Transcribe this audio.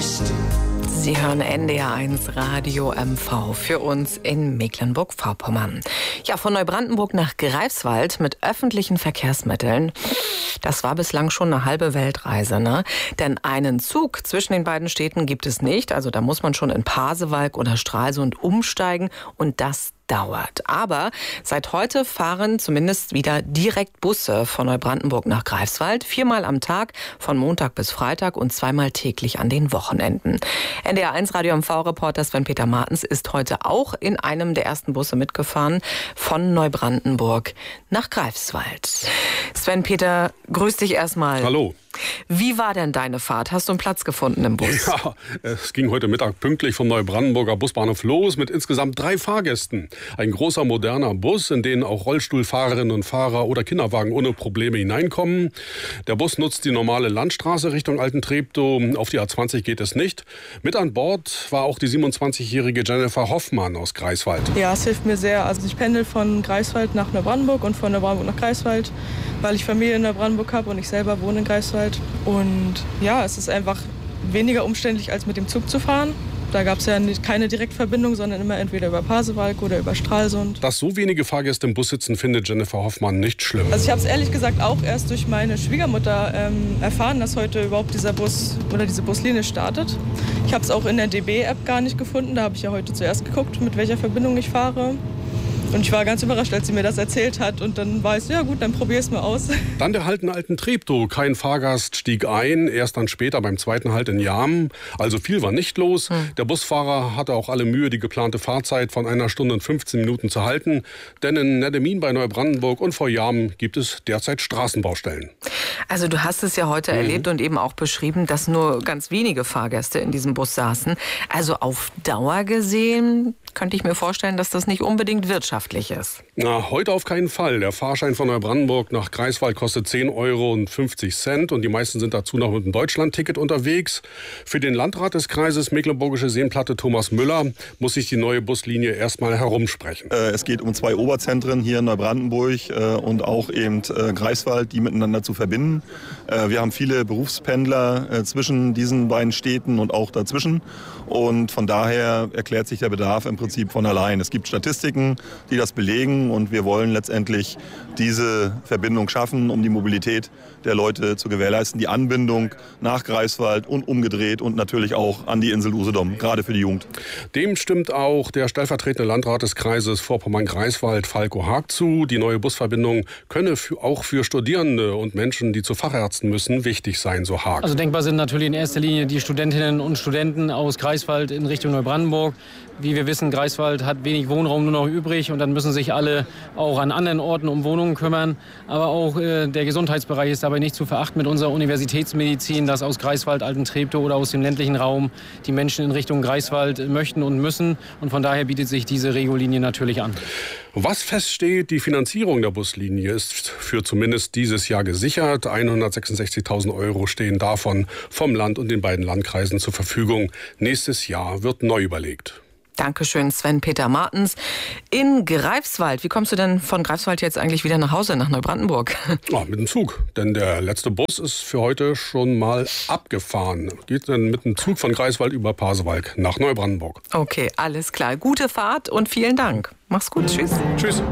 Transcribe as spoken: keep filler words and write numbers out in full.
Sie hören N D R eins Radio M V für uns in Mecklenburg-Vorpommern. Ja, von Neubrandenburg nach Greifswald mit öffentlichen Verkehrsmitteln. Das war bislang schon eine halbe Weltreise, ne? Denn einen Zug zwischen den beiden Städten gibt es nicht. Also da muss man schon in Pasewalk oder Stralsund umsteigen und das dauert. Aber seit heute fahren zumindest wieder direkt Busse von Neubrandenburg nach Greifswald. Viermal am Tag, von Montag bis Freitag und zweimal täglich an den Wochenenden. N D R eins Radio M V-Reporter Sven-Peter Martens ist heute auch in einem der ersten Busse mitgefahren von Neubrandenburg nach Greifswald. Sven-Peter, grüß dich erstmal. Hallo. Wie war denn deine Fahrt? Hast du einen Platz gefunden im Bus? Ja, es ging heute Mittag pünktlich vom Neubrandenburger Busbahnhof los mit insgesamt drei Fahrgästen. Ein großer, moderner Bus, in den auch Rollstuhlfahrerinnen und Fahrer oder Kinderwagen ohne Probleme hineinkommen. Der Bus nutzt die normale Landstraße Richtung Altentreptow. Auf die A zwanzig geht es nicht. Mit an Bord war auch die siebenundzwanzigjährige Jennifer Hoffmann aus Greifswald. Ja, es hilft mir sehr. Also ich pendel von Greifswald nach Neubrandenburg und von Neubrandenburg nach Greifswald, weil ich Familie in Neubrandenburg habe und ich selber wohne in Greifswald. Und ja, es ist einfach weniger umständlich, als mit dem Zug zu fahren. Da gab es ja keine Direktverbindung, sondern immer entweder über Pasewalk oder über Stralsund. Dass so wenige Fahrgäste im Bus sitzen, findet Jennifer Hoffmann nicht schlimm. Also ich habe es ehrlich gesagt auch erst durch meine Schwiegermutter ähm, erfahren, dass heute überhaupt dieser Bus oder diese Buslinie startet. Ich habe es auch in der D B-App gar nicht gefunden. Da habe ich ja heute zuerst geguckt, mit welcher Verbindung ich fahre. Und ich war ganz überrascht, als sie mir das erzählt hat. Und dann war ich so, ja gut, dann probier es mal aus. Dann der Halt in Altentreptow. Kein Fahrgast stieg ein. Erst dann später beim zweiten Halt in Jarmen. Also viel war nicht los. Hm. Der Busfahrer hatte auch alle Mühe, die geplante Fahrzeit von einer Stunde und fünfzehn Minuten zu halten. Denn in Neddemin bei Neubrandenburg und vor Jarmen gibt es derzeit Straßenbaustellen. Also du hast es ja heute mhm. erlebt und eben auch beschrieben, dass nur ganz wenige Fahrgäste in diesem Bus saßen. Also auf Dauer gesehen könnte ich mir vorstellen, dass das nicht unbedingt wirtschaftlich ist. Na, heute auf keinen Fall. Der Fahrschein von Neubrandenburg nach Greifswald kostet zehn Euro fünfzig und die meisten sind dazu noch mit dem Deutschland-Ticket unterwegs. Für den Landrat des Kreises Mecklenburgische Seenplatte Thomas Müller muss sich die neue Buslinie erstmal herumsprechen. Äh, es geht um zwei Oberzentren hier in Neubrandenburg äh, und auch eben äh, Greifswald, die miteinander zu verbinden. Äh, wir haben viele Berufspendler äh, zwischen diesen beiden Städten und auch dazwischen. Und von daher erklärt sich der Bedarf im Prinzip von allein. Es gibt Statistiken, die das belegen und wir wollen letztendlich diese Verbindung schaffen, um die Mobilität der Leute zu gewährleisten, die Anbindung nach Greifswald und umgedreht und natürlich auch an die Insel Usedom, gerade für die Jugend. Dem stimmt auch der stellvertretende Landrat des Kreises Vorpommern-Greifswald, Falco Haag, zu. Die neue Busverbindung könne auch für Studierende und Menschen, die zu Fachärzten müssen, wichtig sein, so Haag. Also denkbar sind natürlich in erster Linie die Studentinnen und Studenten aus Greifswald in Richtung Neubrandenburg. Wie wir wissen, Greifswald hat wenig Wohnraum nur noch übrig und dann müssen sich alle auch an anderen Orten um Wohnungen kümmern. Aber auch äh, der Gesundheitsbereich ist dabei nicht zu verachten mit unserer Universitätsmedizin, dass aus Greifswald, Altentreptow oder aus dem ländlichen Raum die Menschen in Richtung Greifswald möchten und müssen. Und von daher bietet sich diese Regiolinie natürlich an. Was feststeht, die Finanzierung der Buslinie ist für zumindest dieses Jahr gesichert. hundertsechsundsechzigtausend Euro stehen davon vom Land und den beiden Landkreisen zur Verfügung. Nächstes Jahr wird neu überlegt. Dankeschön, Sven-Peter Martens. In Greifswald, wie kommst du denn von Greifswald jetzt eigentlich wieder nach Hause, nach Neubrandenburg? Ja, mit dem Zug, denn der letzte Bus ist für heute schon mal abgefahren. Geht dann mit dem Zug von Greifswald über Pasewalk nach Neubrandenburg. Okay, alles klar. Gute Fahrt und vielen Dank. Mach's gut, tschüss. Tschüss.